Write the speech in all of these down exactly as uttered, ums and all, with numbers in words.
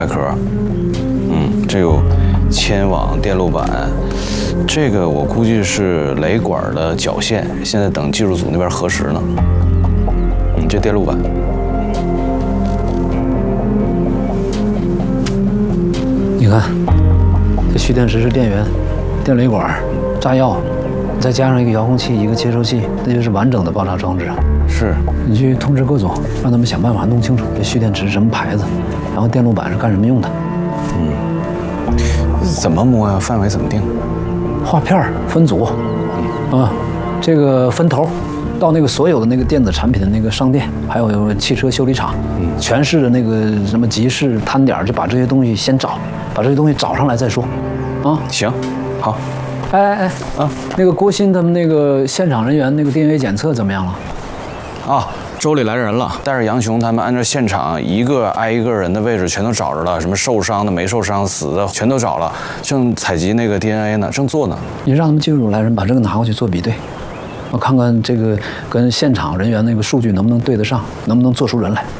外壳，嗯，这有铅网、电路板，这个我估计是雷管的绞线，现在等技术组那边核实呢。嗯，这电路板。 你看，这蓄电池是电源、电雷管、炸药，再加上一个遥控器、一个接收器，那就是完整的爆炸装置。 是， 你去通知各总，让他们想办法弄清楚这蓄电池是什么牌子，然后电路板是干什么用的。 嗯，怎么摸呀？范围怎么定？ 划片儿分组，啊，这个分头，到那个所有的那个电子产品的那个商店，还有汽车修理厂，全市的那个什么集市摊点，就把这些东西先找，把这些东西找上来再说，啊， 行，好。 哎哎哎，啊，那个郭鑫他们那个现场人员那个 D N A 检测怎么样了？ 啊，州里来人了，带着杨雄他们按照现场一个挨一个人的位置全都找着了，什么受伤的、没受伤、死的全都找了，正采集那个 D N A 呢，正做呢。你让他们技术组来人把这个拿过去做比对，我看看这个跟现场人员那个数据能不能对得上，能不能做出人来。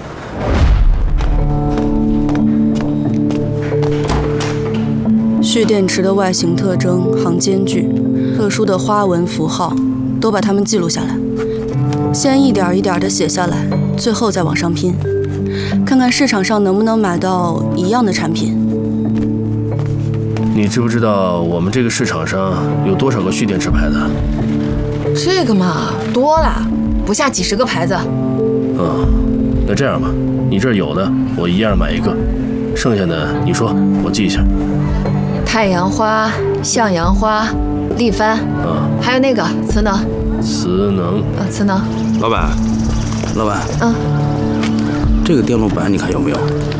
蓄电池的外形特征、行间距、特殊的花纹符号，都把它们记录下来。先一点一点地写下来，最后再往上拼，看看市场上能不能买到一样的产品。 你知不知道我们这个市场上有多少个蓄电池牌子？ 这个嘛，多了，不下几十个牌子。 嗯，那这样吧，你这儿有的我一样买一个，剩下的你说，我记一下。 太阳花、向阳花、立帆， 嗯， 还有那个磁能。 磁能， 呃，磁能。 老板，老板， 嗯， 这个电路板你看有没有？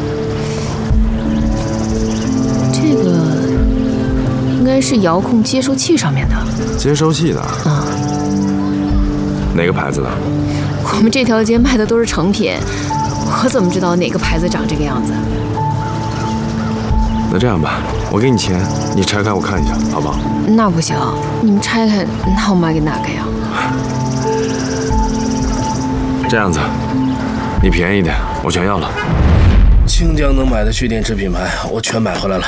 这个应该是遥控接收器上面的。 接收器的？ 啊、 嗯。哪个牌子的？ 我们这条街卖的都是成品，我怎么知道哪个牌子长这个样子？ 那这样吧，我给你钱，你拆开我看一下，好不好？ 那不行，你们拆开，那我买给哪个呀？ 这样子，你便宜一点，我全要了。 清江能买的蓄电池品牌，我全买回来了。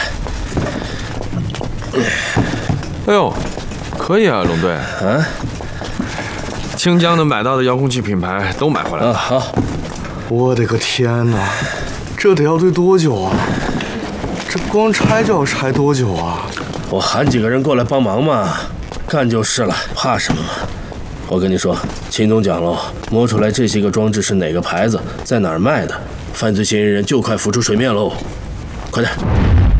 哎呦，可以啊，龙队。 啊？ 清江能买到的遥控器品牌都买回来了。 啊，好。 我的个天哪，这得要堆多久啊？这光拆就要拆多久啊？ 我喊几个人过来帮忙嘛，干就是了，怕什么嘛？我跟你说，秦总讲喽，摸出来这些个装置是哪个牌子，在哪儿卖的，犯罪嫌疑人就快浮出水面喽！快点。